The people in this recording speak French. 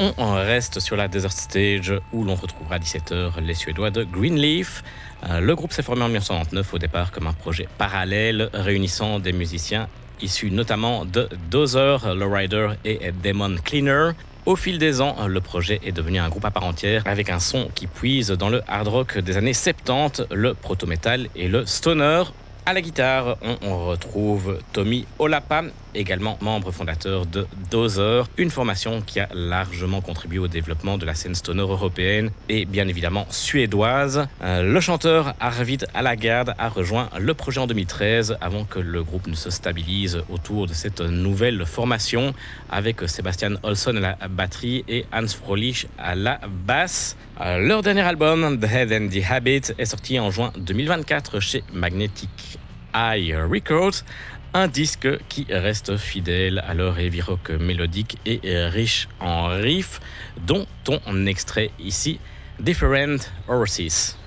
On reste sur la Desert Stage où l'on retrouvera à 17h les Suédois de Greenleaf. Le groupe s'est formé en 1999 au départ comme un projet parallèle réunissant des musiciens issus notamment de Dozer, Lowrider et Demon Cleaner. Au fil des ans, le projet est devenu un groupe à part entière avec un son qui puise dans le hard rock des années 70, le proto-metal et le stoner. À la guitare, on retrouve Tommy Olapa, également membre fondateur de Dozer, une formation qui a largement contribué au développement de la scène stoner européenne et bien évidemment suédoise. Le chanteur Arvid Alagard a rejoint le projet en 2013 avant que le groupe ne se stabilise autour de cette nouvelle formation avec Sebastian Olsson à la batterie et Hans Frolich à la basse. Leur dernier album, The Head and the Habit, est sorti en juin 2024 chez Magnetic Eye Records, un disque qui reste fidèle à leur heavy rock mélodique et riche en riffs, dont on extrait ici Different Horses.